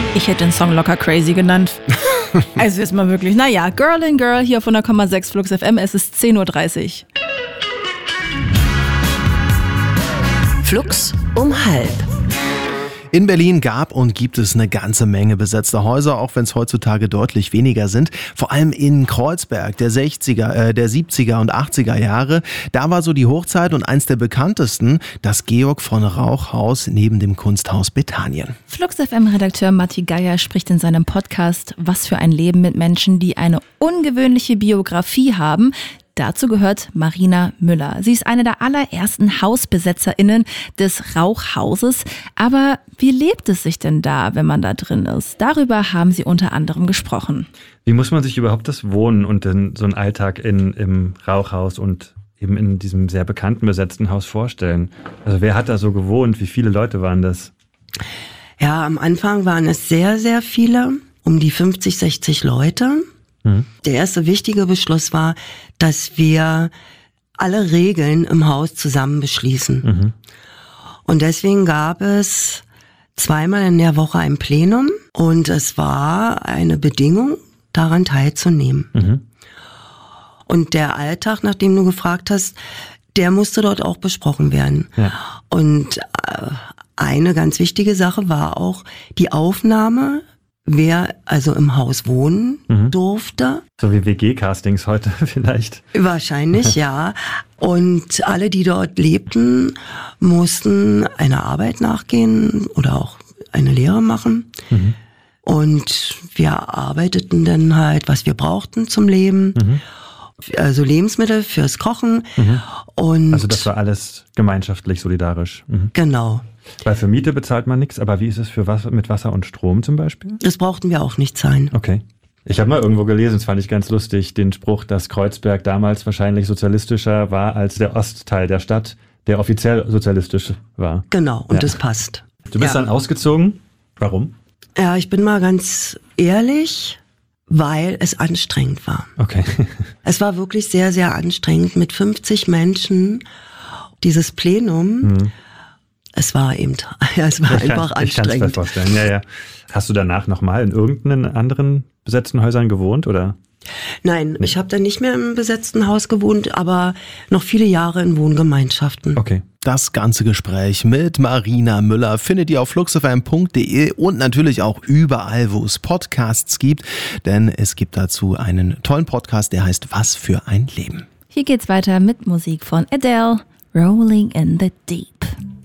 Ich hätte den Song locker crazy genannt. Also jetzt mal wirklich. Naja, Girl in Girl hier von der 100,6 Flux FM. Es ist 10.30 Uhr. Flux um 12:30. In Berlin gab und gibt es eine ganze Menge besetzter Häuser, auch wenn es heutzutage deutlich weniger sind. Vor allem in Kreuzberg, der 70er und 80er Jahre. Da war so die Hochzeit und eins der bekanntesten, das Georg von Rauch Haus neben dem Kunsthaus Bethanien. Flux FM-Redakteur Matti Geier spricht in seinem Podcast Was für ein Leben mit Menschen, die eine ungewöhnliche Biografie haben. Dazu gehört Marina Müller. Sie ist eine der allerersten HausbesetzerInnen des Rauchhauses. Aber wie lebt es sich denn da, wenn man da drin ist? Darüber haben sie unter anderem gesprochen. Wie muss man sich überhaupt das Wohnen und so einen Alltag im Rauchhaus und eben in diesem sehr bekannten besetzten Haus vorstellen? Also wer hat da so gewohnt? Wie viele Leute waren das? Ja, am Anfang waren es sehr, sehr viele, um die 50, 60 Leute. Der erste wichtige Beschluss war, dass wir alle Regeln im Haus zusammen beschließen. Und deswegen gab es zweimal in der Woche ein Plenum und es war eine Bedingung, daran teilzunehmen. Und der Alltag, nach dem du gefragt hast, der musste dort auch besprochen werden. Ja. Und eine ganz wichtige Sache war auch die Aufnahme, wer also im Haus wohnen durfte. So wie WG-Castings heute vielleicht. Wahrscheinlich, ja. Und alle, die dort lebten, mussten einer Arbeit nachgehen oder auch eine Lehre machen. Und wir arbeiteten dann halt, was wir brauchten zum Leben. Also Lebensmittel fürs Kochen. Und also das war alles gemeinschaftlich, solidarisch. Genau. Weil für Miete bezahlt man nichts, aber wie ist es mit Wasser und Strom zum Beispiel? Das brauchten wir auch nicht zahlen. Okay. Ich habe mal irgendwo gelesen, das fand ich ganz lustig, den Spruch, dass Kreuzberg damals wahrscheinlich sozialistischer war als der Ostteil der Stadt, der offiziell sozialistisch war. Genau, und das passt. Du bist dann ausgezogen. Warum? Ja, ich bin mal ganz ehrlich, weil es anstrengend war. Okay. Es war wirklich sehr, sehr anstrengend mit 50 Menschen, dieses Plenum. Es war einfach anstrengend. Ich kann es mir vorstellen, ja. Hast du danach nochmal in irgendeinen anderen besetzten Häusern gewohnt, oder? Nein, ich habe dann nicht mehr im besetzten Haus gewohnt, aber noch viele Jahre in Wohngemeinschaften. Okay. Das ganze Gespräch mit Marina Müller findet ihr auf fluxfm.de und natürlich auch überall, wo es Podcasts gibt, denn es gibt dazu einen tollen Podcast, der heißt Was für ein Leben. Hier geht's weiter mit Musik von Adele, Rolling in the Deep.